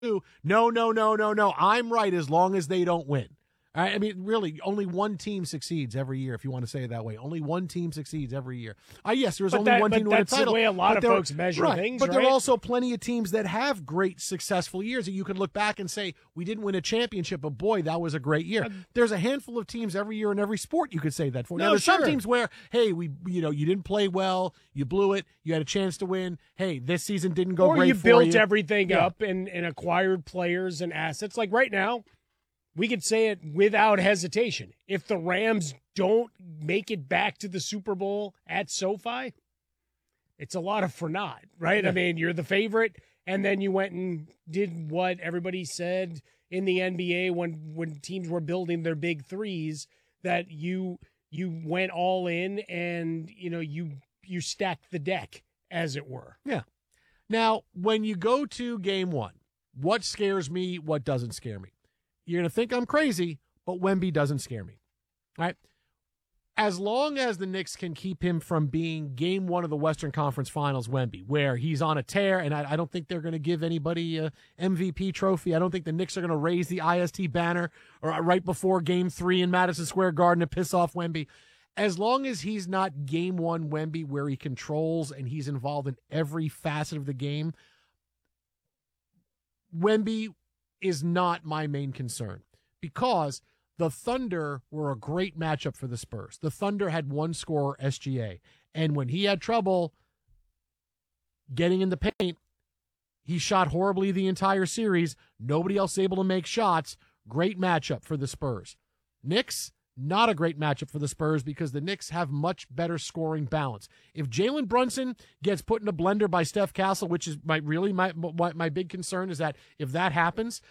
No, no, no, no, no. I'm right as long as they don't win. I mean, really, only one team succeeds every year, if you want to say it that way. Only one team succeeds every year. Yes, there's only one team to win a title. That's the way a lot of folks measure things, But right? there are also plenty of teams that have great, successful years that you could look back and say, we didn't win a championship, but boy, that was a great year. There's a handful of teams every year in every sport you could say that for. Now, there's some teams where, hey, you didn't play well, you blew it, you had a chance to win. Hey, this season didn't go great for you. Or you built everything up and acquired players and assets. Like right now, we could say it without hesitation. If the Rams don't make it back to the Super Bowl at SoFi, it's a lot of for naught, right? Yeah. I mean, you're the favorite, and then you went and did what everybody said in the NBA when teams were building their big threes, that you went all in and, you stacked the deck, as it were. Yeah. Now, when you go to game one, what scares me, what doesn't scare me? You're going to think I'm crazy, but Wemby doesn't scare me, right? As long as the Knicks can keep him from being game one of the Western Conference Finals Wemby, where he's on a tear, and I don't think they're going to give anybody a MVP trophy. I don't think the Knicks are going to raise the IST banner or right before game 3 in Madison Square Garden to piss off Wemby. As long as he's not game one Wemby where he controls and he's involved in every facet of the game, Wemby is not my main concern, because the Thunder were a great matchup for the Spurs. The Thunder had one scorer, SGA, and when he had trouble getting in the paint, he shot horribly the entire series. Nobody else able to make shots. Great matchup for the Spurs. Knicks, not a great matchup for the Spurs because the Knicks have much better scoring balance. If Jalen Brunson gets put in a blender by Steph Castle, which is my big concern, is that if that happens,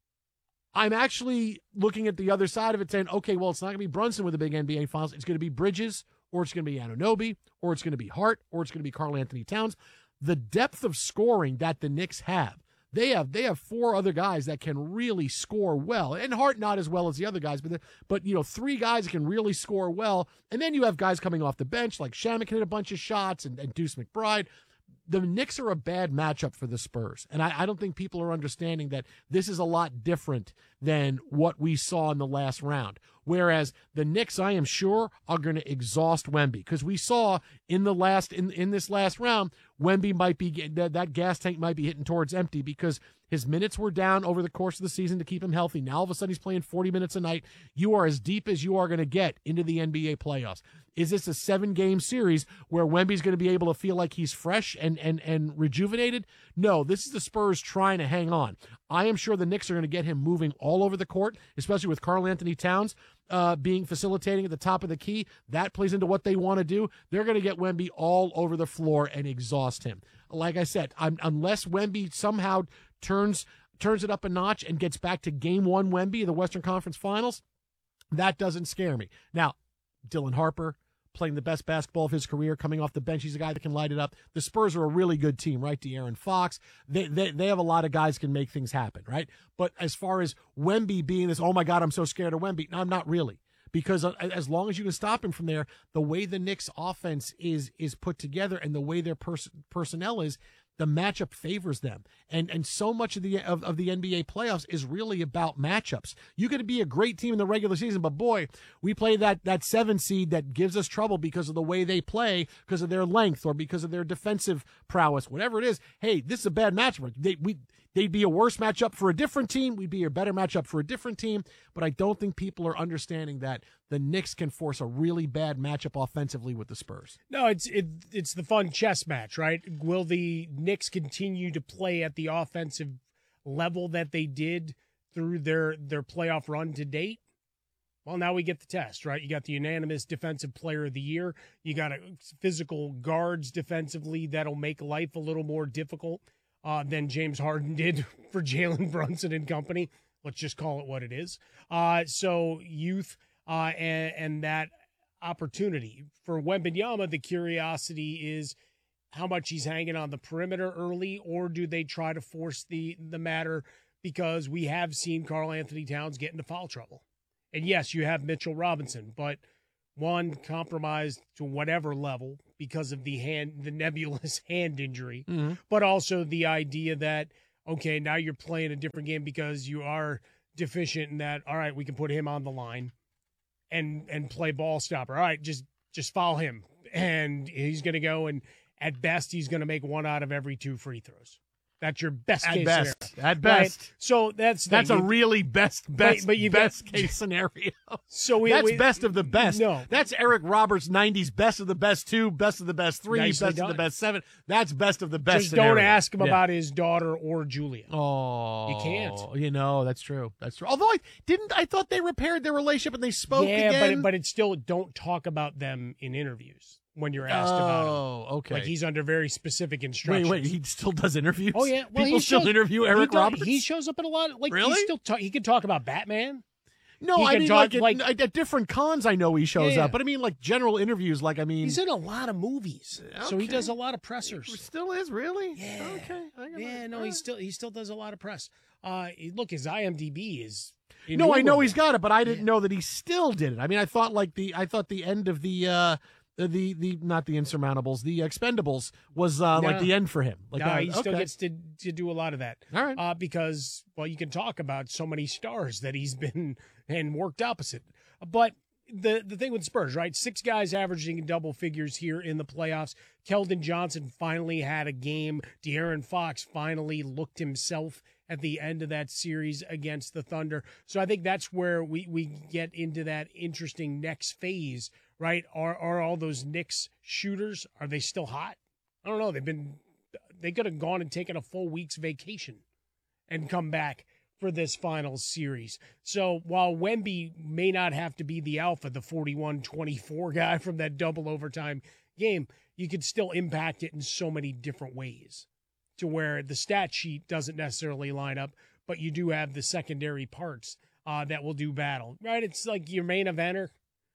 I'm actually looking at the other side of it saying, okay, well, it's not going to be Brunson with the big NBA Finals. It's going to be Bridges, or it's going to be Anunoby, or it's going to be Hart, or it's going to be Karl-Anthony Towns. The depth of scoring that the Knicks have, they have 4 other guys that can really score well, and Hart not as well as the other guys, but 3 guys that can really score well, and then you have guys coming off the bench like Shamet can hit a bunch of shots, and Deuce McBride. The Knicks are a bad matchup for the Spurs, and I don't think people are understanding that this is a lot different than what we saw in the last round. Whereas the Knicks, I am sure, are going to exhaust Wemby, because we saw in this last round, Wemby might be that gas tank might be hitting towards empty because his minutes were down over the course of the season to keep him healthy. Now all of a sudden he's playing 40 minutes a night. You are as deep as you are going to get into the NBA playoffs. Is this a 7-game series where Wemby's going to be able to feel like he's fresh and rejuvenated? No, this is the Spurs trying to hang on. I am sure the Knicks are going to get him moving all over the court, especially with Karl-Anthony Towns being facilitating at the top of the key. That plays into what they want to do. They're going to get Wemby all over the floor and exhaust him. Like I said, unless Wemby somehow turns it up a notch and gets back to game 1 Wemby of the Western Conference Finals, that doesn't scare me. Now, Dylan Harper playing the best basketball of his career, coming off the bench. He's a guy that can light it up. The Spurs are a really good team, right? De'Aaron Fox. They have a lot of guys can make things happen, right? But as far as Wemby being this, oh my God, I'm so scared of Wemby, no, I'm not really. Because as long as you can stop him from there, the way the Knicks offense is put together and the way their personnel is, the matchup favors them. And so much of the NBA playoffs is really about matchups. You could be a great team in the regular season, but boy, we play that 7 seed that gives us trouble because of the way they play, because of their length or because of their defensive prowess, whatever it is. Hey, this is a bad matchup. They'd be a worse matchup for a different team. We'd be a better matchup for a different team. But I don't think people are understanding that the Knicks can force a really bad matchup offensively with the Spurs. No, it's the fun chess match, right? Will the Knicks continue to play at the offensive level that they did through their playoff run to date? Well, now we get the test, right? You got the unanimous Defensive Player of the Year. You got physical guards defensively that'll make life a little more difficult than James Harden did for Jalen Brunson and company. Let's just call it what it is. So youth and that opportunity. For Wembanyama, the curiosity is how much he's hanging on the perimeter early, or do they try to force the matter, because we have seen Karl-Anthony Towns get into foul trouble. And yes, you have Mitchell Robinson, but one compromised to whatever level because of the nebulous hand injury, but also the idea that okay, now you're playing a different game because you are deficient in that. All right, we can put him on the line and play ball stopper. All right, just foul him, and he's going to go, and at best he's going to make 1 out of every 2 free throws. That's your best case scenario. At best. Right? So that's a really best case scenario. So that's best of the best. No. That's Eric Roberts' 90s best of the best 2, best of the best 3, Nicely best done. of the best 7. That's best of the best Just scenario. don't ask him about his daughter or Julia. Oh, you can't. You know, that's true. That's true. Although I thought they repaired their relationship and they spoke again. but it's still, don't talk about them in interviews when you're asked about him. Oh, okay. Like, he's under very specific instructions. Wait, he still does interviews? Oh, yeah. Well, people still interview Eric Roberts? He shows up in a lot of, like, really? He can talk about Batman. No, I mean, at different cons, I know he shows Yeah. up. But I mean, like, general interviews, like, I mean. He's in a lot of movies. So he does a lot of pressers. He still is, really? Yeah. Okay. He still does a lot of press. Look, his IMDb is. No, I know he's got it, but I didn't know that he still did it. I mean, I thought the end of the not the Insurmountables, the Expendables was like the end for him. Like, he still gets to do a lot of that. All right. Because, well, you can talk about so many stars that he's been and worked opposite. But the thing with Spurs, right? 6 guys averaging double figures here in the playoffs. Keldon Johnson finally had a game. De'Aaron Fox finally looked himself at the end of that series against the Thunder. So I think that's where we get into that interesting next phase, right? Are all those Knicks shooters, are they still hot? I don't know. They could have gone and taken a full week's vacation and come back for this finals series. So while Wemby may not have to be the alpha, the 41-24 guy from that double overtime game, you could still impact it in so many different ways to where the stat sheet doesn't necessarily line up, but you do have the secondary parts that will do battle, right? It's like your main eventer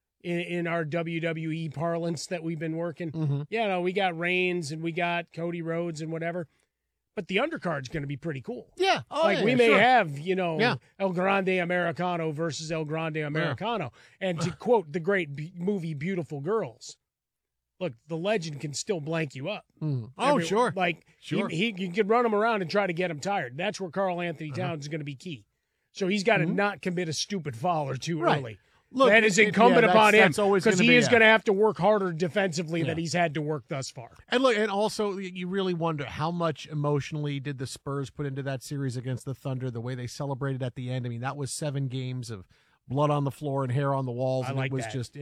in our WWE parlance that we've been working. Mm-hmm. Yeah, no, we got Reigns and we got Cody Rhodes and whatever, but the undercard's going to be pretty cool. Yeah. We may have, Yeah. El Grande Americano versus El Grande Americano. Yeah. And to quote the great movie Beautiful Girls, look, the legend can still blank you up. Mm. Oh, sure. Sure. He can run him around and try to get him tired. That's where Karl Anthony Towns is going to be key. So he's got to not commit a stupid foul or two early. Look, that is incumbent upon him because he is going to have to work harder defensively than he's had to work thus far. And look, and also you really wonder how much emotionally did the Spurs put into that series against the Thunder, the way they celebrated at the end. I mean, that was 7 games of blood on the floor and hair on the walls. And it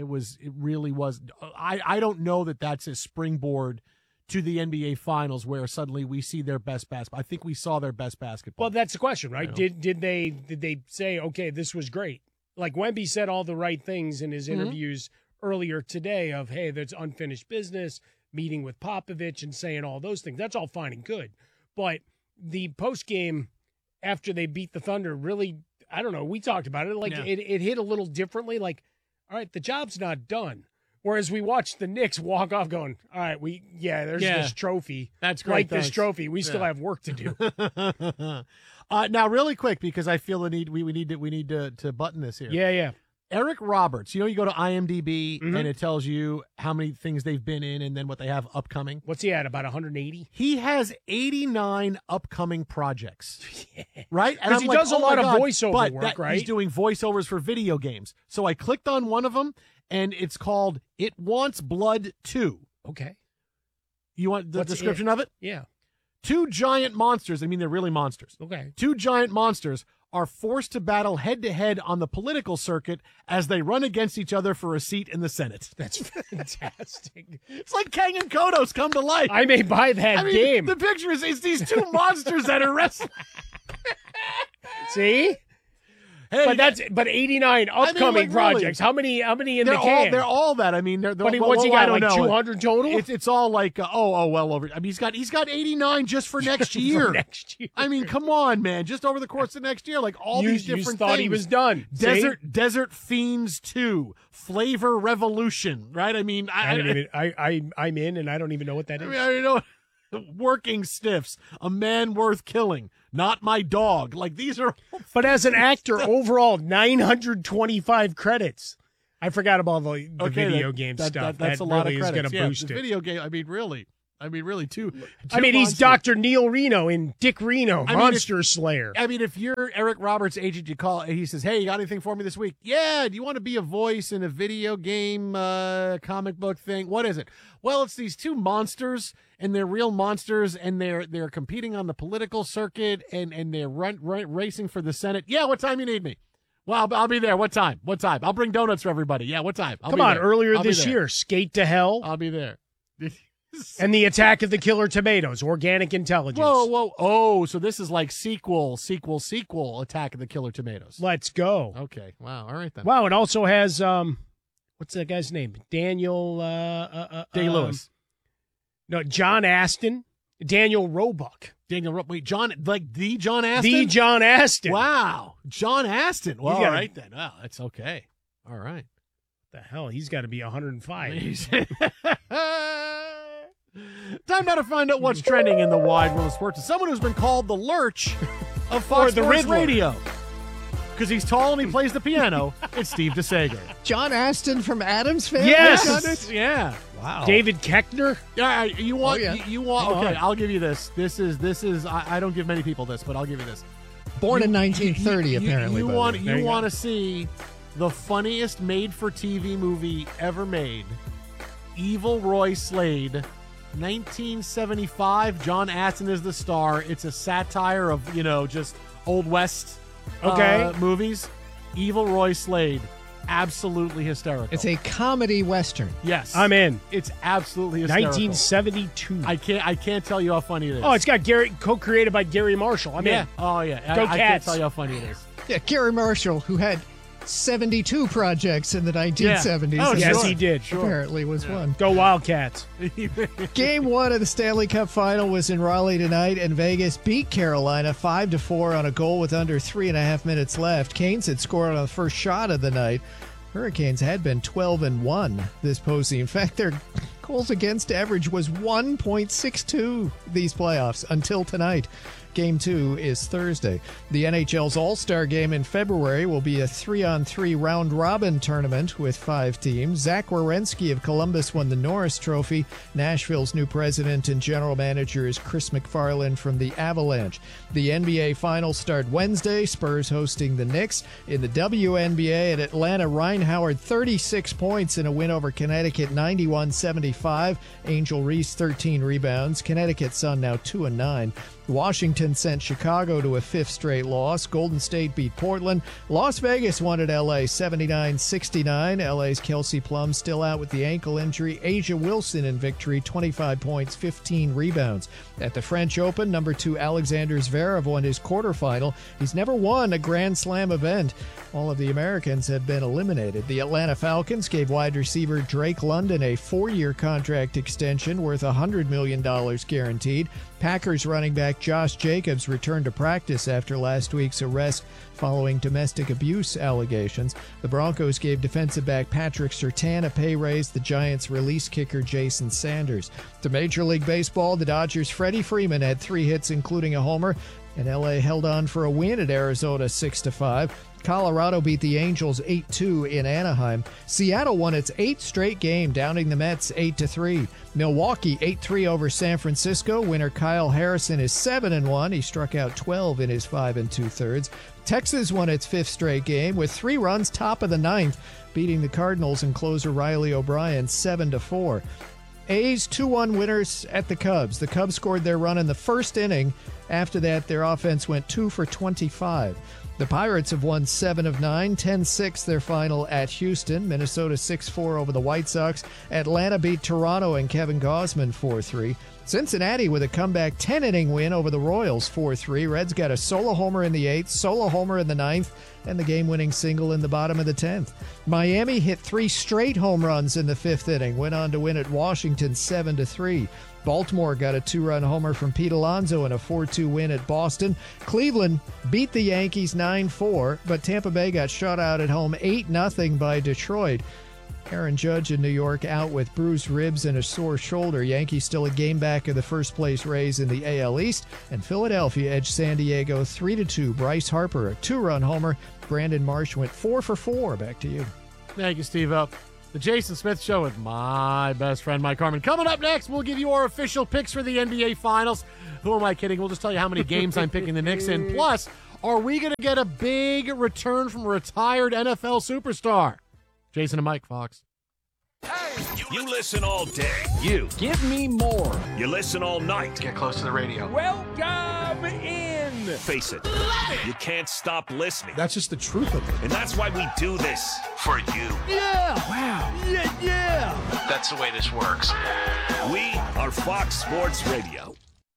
really was. I don't know that that's a springboard to the NBA Finals where suddenly we see their best basketball. I think we saw their best basketball. Well, that's the question, right? Did they say, okay, this was great? Like Wemby said all the right things in his interviews earlier today of, hey, there's unfinished business, meeting with Popovich and saying all those things. That's all fine and good. But the post game after they beat the Thunder really, I don't know, we talked about it. It hit a little differently. Like, all right, the job's not done. Whereas we watched the Knicks walk off going, all right, there's this trophy. That's great. This trophy. We still have work to do. Now, really quick, because I feel we need to button this here. Yeah. Eric Roberts, you go to IMDb and it tells you how many things they've been in and then what they have upcoming. What's he at, about 180? He has 89 upcoming projects. Yeah. Right? Because he does a lot of voiceover work, right? He's doing voiceovers for video games. So I clicked on one of them, and it's called It Wants Blood 2. Okay. You want the description of it? Yeah. 2 giant monsters, I mean, they're really monsters. Okay. 2 giant monsters are forced to battle head-to-head on the political circuit as they run against each other for a seat in the Senate. That's fantastic. It's like Kang and Kodos come to life. I may buy that game. The picture is these 2 monsters that are wrestling. See? Hey, but 89 upcoming projects. Really, how many in the can? They're all that. I mean, what's he got? Like 200 total? It's all like well over. I mean, he's got 89 just for next year. Next year. I mean, come on, man. Just over the course of next year, like all these different things. Thought he was done. Desert Fiends 2, Flavor Revolution. Right? I mean, I'm in, and I don't even know what that is. I mean, I don't know. Working Stiffs, A Man Worth Killing, Not My Dog. Like, these are. But as an actor, overall 925 credits. I forgot about the video game stuff. That's that a lot really of credits. is going to boost the it. video game. I mean, really. I mean, really, two I mean, he's monsters. Dr. Neil Reno in Dick Reno, I mean, Monster Slayer. I mean, if you're Eric Roberts' agent, you call, he says, hey, you got anything for me this week? Yeah, do you want to be a voice in a video game, comic book thing? What is it? Well, it's these two monsters, and they're real monsters, and they're competing on the political circuit, and they're racing for the Senate. Yeah, what time you need me? Well, I'll be there. What time? What time? I'll bring donuts for everybody. Yeah, what time? Come on, earlier I'll be this there. year, Skate to Hell. I'll be there. And the Attack of the Killer Tomatoes, Organic Intelligence. Whoa. Oh, so this is like sequel, Attack of the Killer Tomatoes. Let's go. Okay. Wow. All right, then. Wow, it also has, what's that guy's name? Daniel, Day-Lewis. No, John Aston. Daniel Roebuck. Wait, John, like the John Aston? The John Aston. Wow. John Aston. Well, got all a- right, then. Well, that's okay. All right. The hell, he's got to be 105. Time now to find out what's trending in the wide world of sports. Someone who's been called the Lurch of Or Fox the Sports Riddler. Radio. Because he's tall and he plays the piano. It's Steve DeSager. John Aston from Adams Family? Yes! Yeah. Wow. David Keckner. Yeah, you want? Oh, yeah. You want? Come Okay, on. I'll give you this. This is. I don't give many people this, but I'll give you this. Born in 1930, apparently. You by the want? way. There You you want go. to see the funniest made-for-TV movie ever made? Evil Roy Slade, 1975. John Aston is the star. It's a satire of just Old West movies. Evil Roy Slade, absolutely hysterical. It's a comedy western. yes, I'm in. It's absolutely hysterical. 1972. I can't tell you how funny it is. Oh, it's got co-created by Gary Marshall. I'm yeah. in. Oh yeah. Go I can't Cats. tell you how funny it is. Yeah, Gary Marshall, who had 72 projects in the 1970s. Yeah. Oh, and Yes, sure. he did. Apparently was one. Go Wildcats. Game 1 of the Stanley Cup Final was in Raleigh tonight, and Vegas beat Carolina 5-4 on a goal with under 3.5 minutes left. Canes had scored on the first shot of the night. Hurricanes had been 12-1 this postseason. In fact, their goals against average was 1.62 these playoffs until tonight. Game 2 is Thursday. The NHL's All-Star Game in February will be a 3-on-3 round-robin tournament with 5 teams. Zach Werenski of Columbus won the Norris Trophy. Nashville's new president and general manager is Chris McFarland from the Avalanche. The NBA Finals start Wednesday, Spurs hosting the Knicks. In the WNBA at Atlanta, Ryan Howard 36 points in a win over Connecticut 91-75. Angel Reese 13 rebounds. Connecticut Sun now 2-9. Washington sent Chicago to a 5th straight loss. Golden State beat Portland. Las Vegas won at LA 79-69. LA's Kelsey Plum still out with the ankle injury. Asia Wilson in victory, 25 points, 15 rebounds. At the French Open, number 2 Alexander Zverev won his quarterfinal. He's never won a Grand Slam event. All of the Americans have been eliminated. The Atlanta Falcons gave wide receiver Drake London a 4-year contract extension worth $100 million guaranteed. Packers running back Josh Jacobs returned to practice after last week's arrest following domestic abuse allegations. The Broncos gave defensive back Patrick Surtain a pay raise. The Giants released kicker Jason Sanders. To Major League Baseball, the Dodgers' Freddie Freeman had 3 hits, including a homer, and LA held on for a win at Arizona 6-5. Colorado beat the Angels 8-2 in Anaheim. Seattle won its 8th straight game, downing the Mets 8-3. Milwaukee 8-3 over San Francisco. Winner Kyle Harrison is 7-1. He struck out 12 in his 5 2/3. Texas won its 5th straight game with 3 runs top of the 9th, beating the Cardinals and closer Riley O'Brien 7-4. A's 2-1 winners at the Cubs. The Cubs scored their run in the first inning. After that, their offense went 2 for 25. The Pirates have won 7 of 9, 10-6 their final at Houston. Minnesota 6-4 over the White Sox. Atlanta beat Toronto and Kevin Gausman 4-3. Cincinnati with a comeback 10-inning win over the Royals 4-3. Reds got a solo homer in the 8th, solo homer in the 9th, and the game-winning single in the bottom of the 10th. Miami hit 3 straight home runs in the 5th inning, went on to win at Washington 7-3. Baltimore got a 2-run homer from Pete Alonso in a 4-2 win at Boston. Cleveland beat the Yankees 9-4, but Tampa Bay got shut out at home 8-0 by Detroit. Aaron Judge in New York out with bruised ribs and a sore shoulder. Yankees still a game back of the first-place Rays in the AL East, and Philadelphia edged San Diego 3-2. Bryce Harper, a 2-run homer. Brandon Marsh went 4 for 4. Back to you. Thank you, Steve. The Jason Smith Show with my best friend, Mike Harmon. Coming up next, we'll give you our official picks for the NBA Finals. Who am I kidding? We'll just tell you how many games I'm picking the Knicks in. Plus, are we going to get a big return from a retired NFL superstar? Jason and Mike, Fox. Hey, you listen all day. You. Give me more. You listen all night. Get close to the radio. Welcome in. Face it. You can't stop listening. That's just the truth of it. And that's why we do this. For you. Yeah. Wow. Yeah. That's the way this works. We are Fox Sports Radio.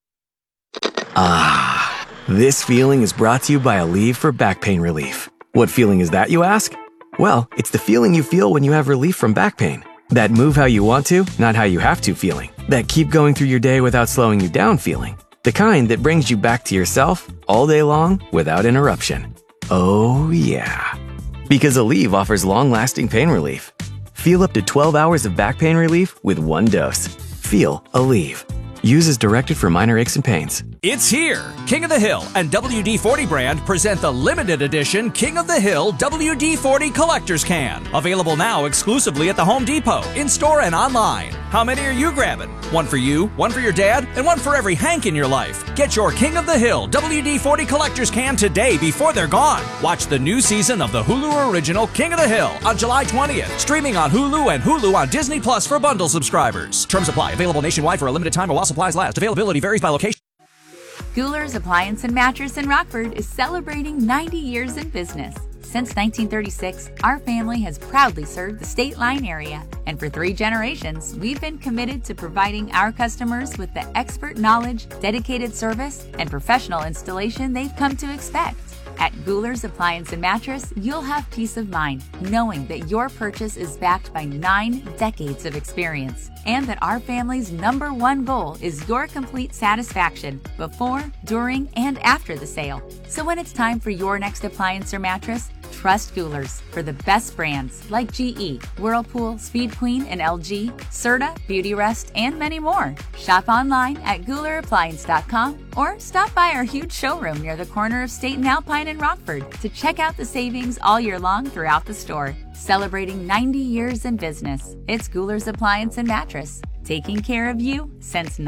Ah, this feeling is brought to you by Aleve for back pain relief. What feeling is that, you ask? Well, it's the feeling you feel when you have relief from back pain. That move how you want to, not how you have to feeling. That keep going through your day without slowing you down feeling. The kind that brings you back to yourself all day long without interruption. Oh, yeah. Because Aleve offers long-lasting pain relief. Feel up to 12 hours of back pain relief with one dose. Feel Aleve. Use as directed for minor aches and pains. It's here! King of the Hill and WD-40 brand present the limited edition King of the Hill WD-40 Collector's Can. Available now exclusively at the Home Depot, in-store and online. How many are you grabbing? One for you, one for your dad, and one for every Hank in your life. Get your King of the Hill WD-40 Collector's Can today before they're gone. Watch the new season of the Hulu original King of the Hill on July 20th. Streaming on Hulu and Hulu on Disney Plus for bundle subscribers. Terms apply. Available nationwide for a limited time or while supplies last. Availability varies by location. Goular's Appliance and Mattress in Rockford is celebrating 90 years in business. Since 1936, our family has proudly served the State Line area, and for 3 generations, we've been committed to providing our customers with the expert knowledge, dedicated service, and professional installation they've come to expect. At Goular's Appliance and Mattress, you'll have peace of mind knowing that your purchase is backed by 9 decades of experience, and that our family's #1 goal is your complete satisfaction before, during, and after the sale. So when it's time for your next appliance or mattress, trust Goular's for the best brands like GE, Whirlpool, Speed Queen, and LG, Serta, Beautyrest, and many more. Shop online at GoularAppliance.com or stop by our huge showroom near the corner of State and Alpine in Rockford to check out the savings all year long throughout the store. Celebrating 90 years in business, it's Goular's Appliance and Mattress. Taking care of you since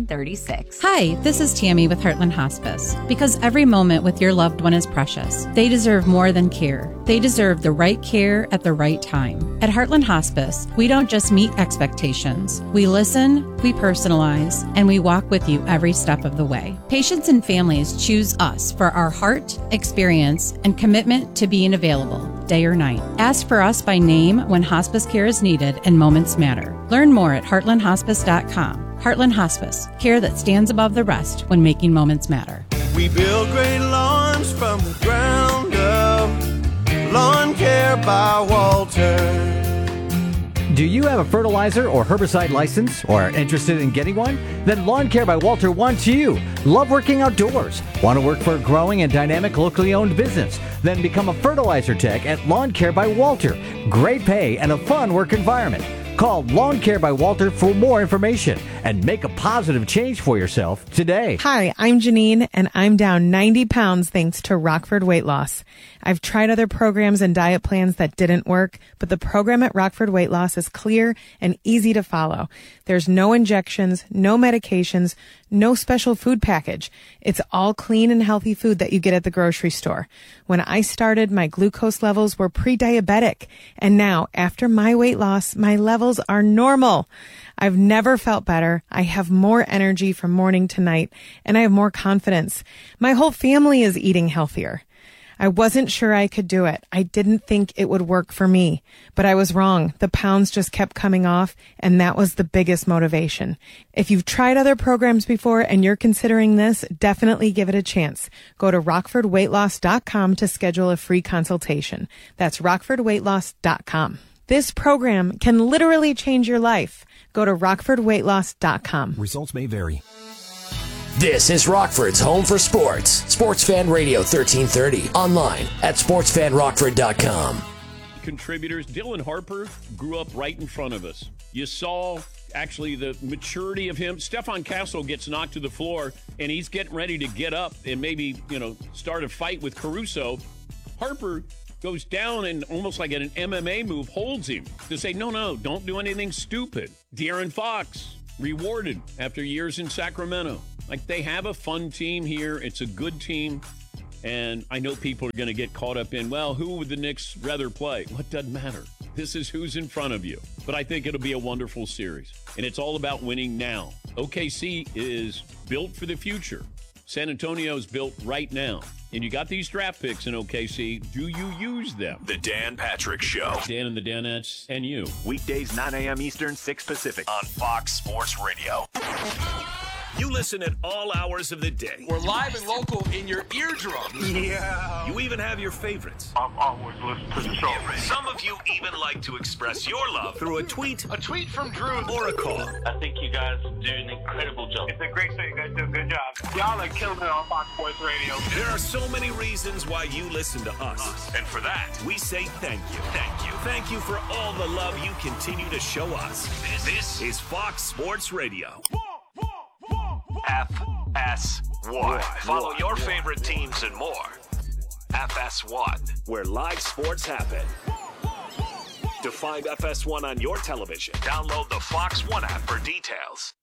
1936. Hi, this is Tammy with Heartland Hospice. Because every moment with your loved one is precious. They deserve more than care. They deserve the right care at the right time. At Heartland Hospice, we don't just meet expectations. We listen, we personalize, and we walk with you every step of the way. Patients and families choose us for our heart, experience, and commitment to being available, day or night. Ask for us by name when hospice care is needed and moments matter. Learn more at heartlandhospice.com. Heartland Hospice, care that stands above the rest when making moments matter. We build great lawns from the ground up. Lawn Care by Walter. Do you have a fertilizer or herbicide license or are interested in getting one? Then Lawn Care by Walter wants you. Love working outdoors? Want to work for a growing and dynamic locally owned business? Then become a fertilizer tech at Lawn Care by Walter. Great pay and a fun work environment. Call Lawn Care by Walter for more information and make a positive change for yourself today. Hi, I'm Janine, and I'm down 90 pounds thanks to Rockford Weight Loss. I've tried other programs and diet plans that didn't work, but the program at Rockford Weight Loss is clear and easy to follow. There's no injections, no medications, no special food package. It's all clean and healthy food that you get at the grocery store. When I started, my glucose levels were pre-diabetic, and now, after my weight loss, my levels are normal. I've never felt better. I have more energy from morning to night, and I have more confidence. My whole family is eating healthier. I wasn't sure I could do it. I didn't think it would work for me, but I was wrong. The pounds just kept coming off, and that was the biggest motivation. If you've tried other programs before and you're considering this, definitely give it a chance. Go to rockfordweightloss.com to schedule a free consultation. That's rockfordweightloss.com. This program can literally change your life. Go to rockfordweightloss.com. Results may vary. This is Rockford's home for sports. Sports Fan Radio 1330. Online at sportsfanrockford.com. Contributors, Dylan Harper grew up right in front of us. You saw actually the maturity of him. Stefan Castle gets knocked to the floor, and he's getting ready to get up and maybe, start a fight with Caruso. Harper goes down and almost like an MMA move holds him to say, no, don't do anything stupid. De'Aaron Fox rewarded after years in Sacramento. Like, they have a fun team here. It's a good team. And I know people are going to get caught up in, well, who would the Knicks rather play? What doesn't matter? This is who's in front of you. But I think it'll be a wonderful series. And it's all about winning now. OKC is built for the future. San Antonio's built right now. And you got these draft picks in OKC. Do you use them? The Dan Patrick Show. Dan and the Danettes and you. Weekdays, 9 a.m. Eastern, 6 Pacific. On Fox Sports Radio. You listen at all hours of the day. We're live and local in your eardrums. Yeah. You even have your favorites. I'm always listening to the show. Some of you even like to express your love through a tweet. A tweet from Drew. Or a call. I think you guys do an incredible job. It's a great show. You guys do a good job. Y'all are killing it on Fox Sports Radio. There are so many reasons why you listen to us. And for that, we say thank you. Thank you. Thank you for all the love you continue to show us. This is Fox Sports Radio. FS1. Follow your favorite teams and more. FS1, where live sports happen. To find FS1 on your television, download the Fox One app for details.